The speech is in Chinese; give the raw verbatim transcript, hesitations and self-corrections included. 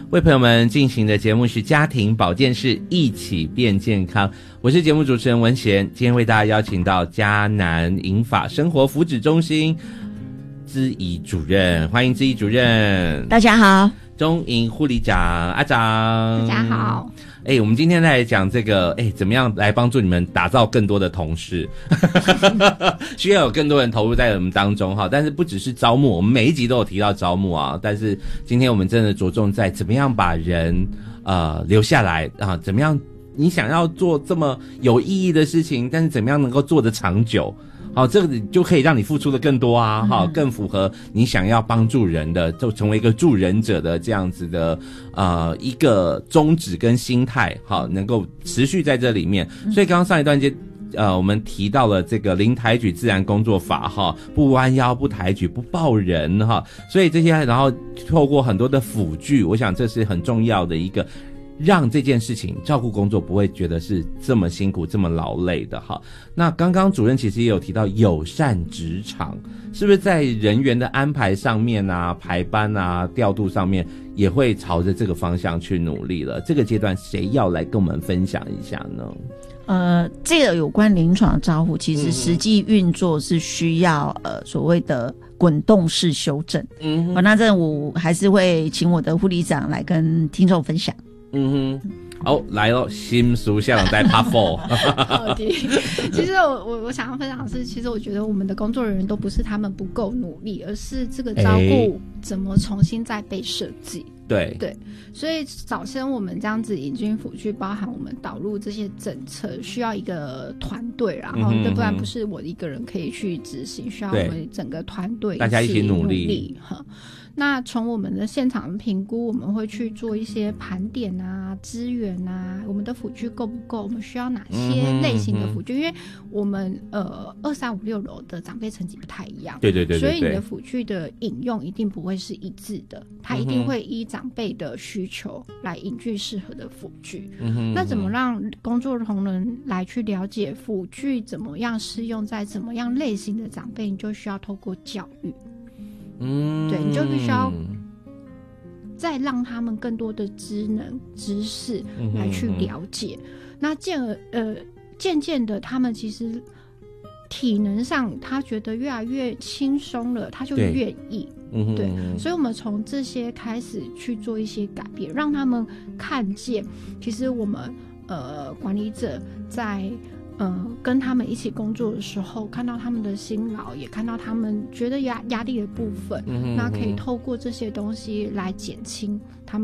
为朋友们进行的节目是家庭保健室，一起变健康。我是节目主持人文贤，今天为大家邀请到嘉南银发生活福祉中心姿怡主任，欢迎姿怡主任。 大家好。 中银护理长阿长， 大家好。 哎、欸，我们今天来讲这个，哎、欸，怎么样来帮助你们打造更多的同事？需要有更多人投入在我们当中哈。但是不只是招募，我们每一集都有提到招募啊。但是今天我们真的着重在怎么样把人呃留下来啊，怎么样你想要做这么有意义的事情，但是怎么样能够做得长久？好，这个就可以让你付出的更多啊，好、嗯，更符合你想要帮助人的，就成为一个助人者的这样子的呃一个宗旨跟心态，好，能够持续在这里面。所以刚刚上一段节呃我们提到了这个零抬举自然工作法哈，不弯腰、不抬举、不抱人哈，所以这些然后透过很多的辅具，我想这是很重要的一个。让这件事情照顾工作不会觉得是这么辛苦这么劳累的哈。那刚刚主任其实也有提到友善职场，是不是在人员的安排上面啊、排班啊、调度上面也会朝着这个方向去努力了？这个阶段谁要来跟我们分享一下呢？ 呃，这个有关临床照护，其实实际运作是需要呃所谓的滚动式修正。嗯，好，那这我还是会请我的护理长来跟听众分享。 嗯哼，哦，来咯，新书下在 Part Four。 好的，其实我我我想要分享的是，其实我觉得我们的工作人员都不是他们不够努力，而是这个照顾怎么重新再被设计。 对对，所以早先我们这样子引进辅具，包含我们导入这些政策，需要一个团队，然后这不然不是我一个人可以去执行，需要我们整个团队大家一起努力。 努力哈。那从我们的现场评估，我们会去做一些盘点啊、资源啊，我们的辅具够不够？我们需要哪些类型的辅具？嗯、因为我们呃二三五六楼的长辈层级不太一样， 对对 对, 对, 对， 所以你的辅具的引用一定不会是一致的，它一定会依长辈的需求来引进适合的辅具。嗯哼，那怎么让工作同仁来去了解辅具怎么样适用在怎么样类型的长辈？你就需要透过教育。嗯，对，你就必须要再让他们更多的知能知识来去了解。嗯、那渐而呃渐渐的，他们其实体能上他觉得越来越轻松了，他就愿意。对，对，所以我们从这些开始去做一些改变，让他们看见，其实我们呃管理者在。呃，跟他们一起工作的时候，看到他们的辛劳，也看到他们觉得压压力的部分，嗯哼嗯哼，那可以透过这些东西来减轻他们。